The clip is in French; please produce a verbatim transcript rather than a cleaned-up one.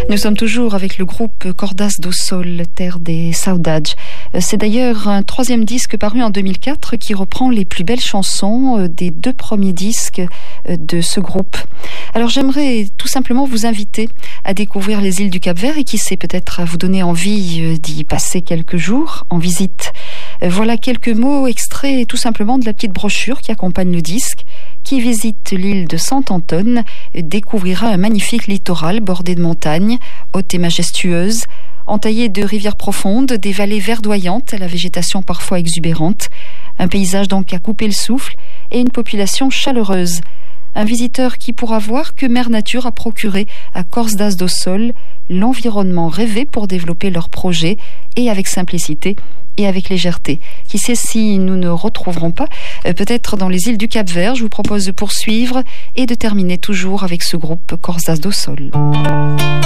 Nous sommes toujours avec le groupe Cordas do Sol, Terre des Saudades. C'est d'ailleurs un troisième disque paru en deux mille quatre qui reprend les plus belles chansons des deux premiers disques de ce groupe. Alors j'aimerais tout simplement vous inviter à découvrir les îles du Cap-Vert et qui sait peut-être à vous donner envie d'y passer quelques jours en visite. Voilà quelques mots extraits tout simplement de la petite brochure qui accompagne le disque. Qui visite l'île de Sant-Anton découvrira un magnifique littoral bordé de montagnes, hautes et majestueuses, entaillé de rivières profondes, des vallées verdoyantes à la végétation parfois exubérante, un paysage donc à couper le souffle et une population chaleureuse. Un visiteur qui pourra voir que Mère Nature a procuré à Cordas do Sol l'environnement rêvé pour développer leurs projets et avec simplicité et avec légèreté. Qui sait si nous ne retrouverons pas euh, peut-être dans les îles du Cap-Vert. Je vous propose de poursuivre et de terminer toujours avec ce groupe Cordas do Sol.